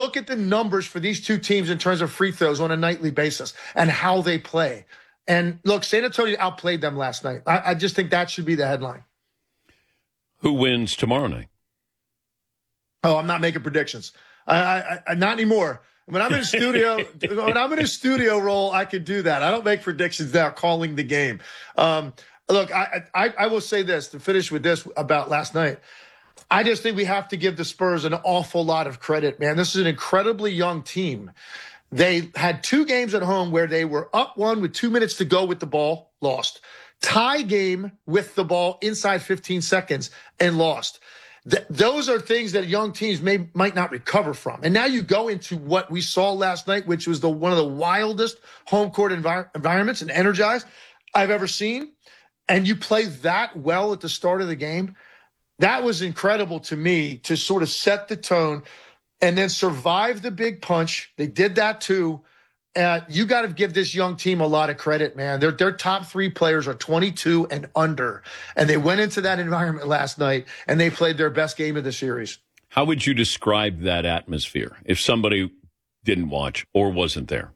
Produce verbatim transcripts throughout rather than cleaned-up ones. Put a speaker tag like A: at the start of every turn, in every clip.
A: look at the numbers for these two teams in terms of free throws on a nightly basis and how they play. And look, San Antonio outplayed them last night. I, I just think that should be the headline.
B: Who wins tomorrow night?
A: Oh, I'm not making predictions. I, I, I not anymore. When I'm in a studio, when I'm in a studio role, I can do that. I don't make predictions now, calling the game. Um, look, I, I I will say this to finish with this about last night. I just think we have to give the Spurs an awful lot of credit, man. This is an incredibly young team. They had two games at home where they were up one with two minutes to go with the ball, lost. Tie game with the ball inside fifteen seconds and lost. Th- those are things that young teams may might not recover from. And now you go into what we saw last night, which was the one of the wildest home court envir- environments and energized I've ever seen. And you play that well at the start of the game. That was incredible to me to sort of set the tone and then survive the big punch. They did that too. Uh, you got to give this young team a lot of credit, man. Their their top three players are twenty-two and under, and they went into that environment last night and they played their best game of the series.
B: How would you describe that atmosphere if somebody didn't watch or wasn't there?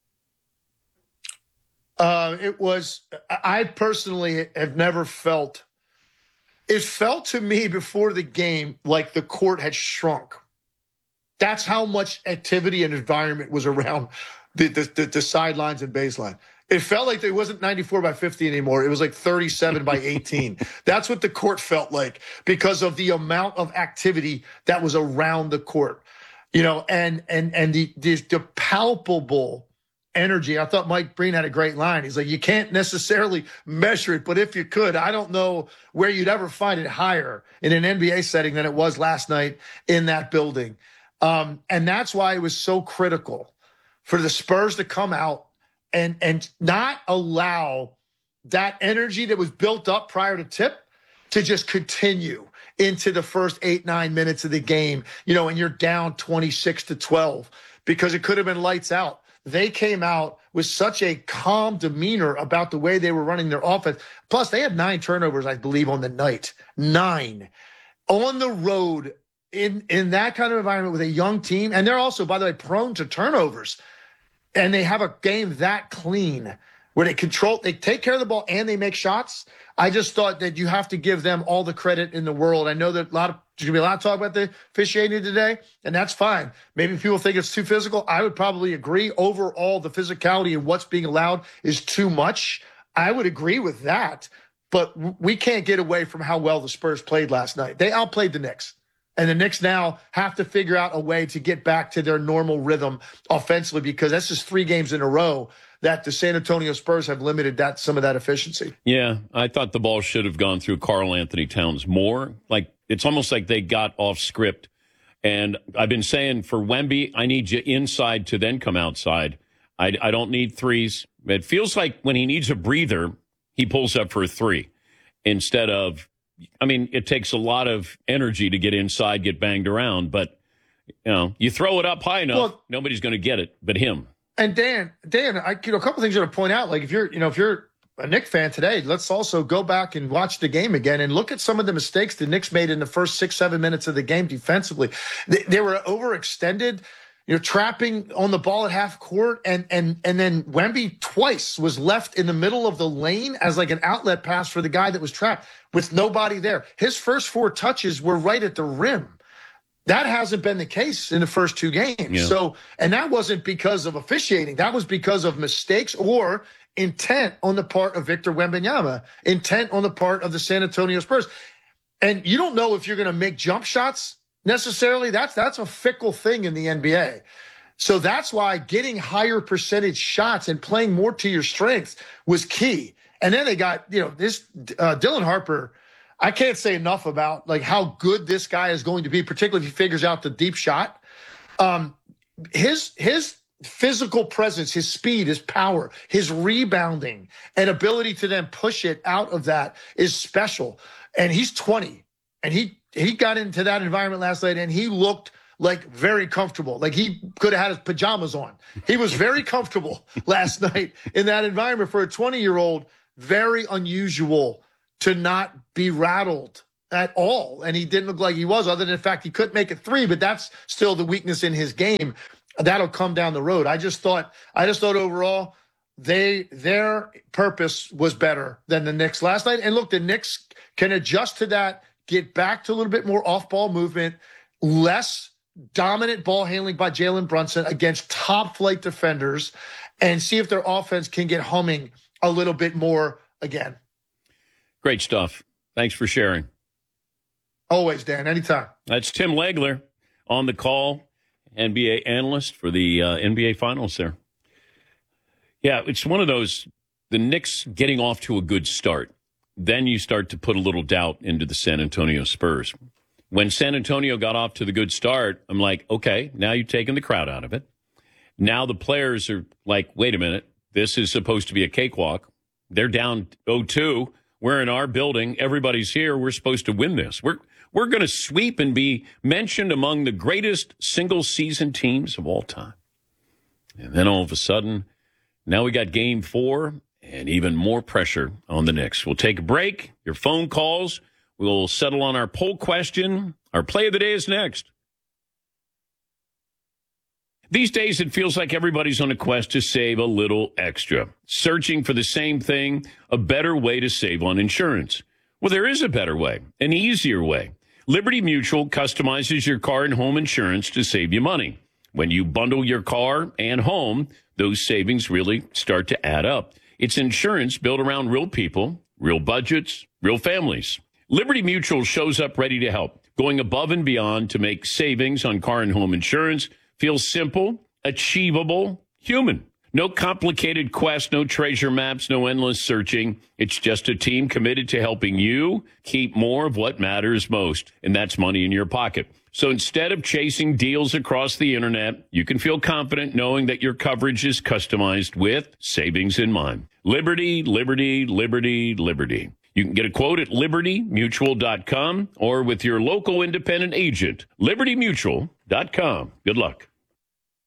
A: Uh, it was. I personally have never felt. It felt to me before the game like the court had shrunk. That's how much activity and environment was around the, the, the, the sidelines and baseline. It felt like it wasn't ninety-four by fifty anymore. It was like thirty-seven by eighteen. That's what the court felt like because of the amount of activity that was around the court, you know, and and and the the, the palpable energy. I thought Mike Breen had a great line. He's like, you can't necessarily measure it, but if you could, I don't know where you'd ever find it higher in an N B A setting than it was last night in that building. Um, and that's why it was so critical for the Spurs to come out and, and not allow that energy that was built up prior to tip to just continue into the first eight, nine minutes of the game, you know, and you're down twenty-six to twelve because it could have been lights out. They came out with such a calm demeanor about the way they were running their offense. Plus, they had nine turnovers, I believe, on the night. Nine. On the road, in, in that kind of environment with a young team. And they're also, by the way, prone to turnovers. And they have a game that clean where they control, they take care of the ball and they make shots. I just thought that you have to give them all the credit in the world. I know that a lot of there's going to be a lot of talk about the officiating today, and that's fine. Maybe people think it's too physical. I would probably agree. Overall, the physicality and what's being allowed is too much. I would agree with that, but we can't get away from how well the Spurs played last night. They outplayed the Knicks, and the Knicks now have to figure out a way to get back to their normal rhythm offensively because that's just three games in a row that the San Antonio Spurs have limited that some of that efficiency.
B: Yeah, I thought the ball should have gone through Karl Anthony Towns more. Like, it's almost like they got off script. And I've been saying for Wemby, I need you inside to then come outside. I, I don't need threes. It feels like when he needs a breather, he pulls up for a three instead of, I mean, it takes a lot of energy to get inside, get banged around. But, you know, you throw it up high enough, well, nobody's going to get it but him.
A: And Dan, Dan, I, you know, a couple things I want to point out. Like if you're, you know, if you're a Knicks fan today, let's also go back and watch the game again and look at some of the mistakes the Knicks made in the first six, seven minutes of the game defensively. They, they were overextended, you know, trapping on the ball at half court, and and and then Wemby twice was left in the middle of the lane as like an outlet pass for the guy that was trapped with nobody there. His first four touches were right at the rim. That hasn't been the case in the first two games. Yeah. So, and that wasn't because of officiating. That was because of mistakes or intent on the part of Victor Wembanyama, intent on the part of the San Antonio Spurs. And you don't know if you're going to make jump shots necessarily. That's that's a fickle thing in the N B A. So that's why getting higher percentage shots and playing more to your strengths was key. And then they got, you know, this uh, Dylan Harper. I can't say enough about like how good this guy is going to be, particularly if he figures out the deep shot. Um, his his physical presence, his speed, his power, his rebounding, and ability to then push it out of that is special. And he's twenty, and he he got into that environment last night, and he looked like very comfortable. Like he could have had his pajamas on. He was very comfortable last night in that environment for a twenty-year-old. Very unusual to not be rattled at all, and he didn't look like he was, other than the fact he couldn't make it three, but that's still the weakness in his game. That'll come down the road. I just thought, I just thought overall, they their purpose was better than the Knicks last night. And look, the Knicks can adjust to that, get back to a little bit more off-ball movement, less dominant ball handling by Jalen Brunson against top-flight defenders, and see if their offense can get humming a little bit more again.
B: Great stuff. Thanks for sharing.
A: Always, Dan. Anytime.
B: That's Tim Legler on the call, N B A analyst for the uh, N B A Finals there. Yeah, it's one of those, the Knicks getting off to a good start. Then you start to put a little doubt into the San Antonio Spurs. When San Antonio got off to the good start, I'm like, okay, now you've taken the crowd out of it. Now the players are like, wait a minute, this is supposed to be a cakewalk. They're down oh two. We're in our building. Everybody's here. We're supposed to win this. We're we're going to sweep and be mentioned among the greatest single-season teams of all time. And then all of a sudden, now we got game four and even more pressure on the Knicks. We'll take a break. Your phone calls. We'll settle on our poll question. Our play of the day is next. These days, it feels like everybody's on a quest to save a little extra, searching for the same thing, a better way to save on insurance. Well, there is a better way, an easier way. Liberty Mutual customizes your car and home insurance to save you money. When you bundle your car and home, those savings really start to add up. It's insurance built around real people, real budgets, real families. Liberty Mutual shows up ready to help, going above and beyond to make savings on car and home insurance feel simple, achievable, human. No complicated quest, no treasure maps, no endless searching. It's just a team committed to helping you keep more of what matters most, and that's money in your pocket. So instead of chasing deals across the internet, you can feel confident knowing that your coverage is customized with savings in mind. Liberty, liberty, liberty, liberty. You can get a quote at liberty mutual dot com or with your local independent agent, liberty mutual dot com. Good luck.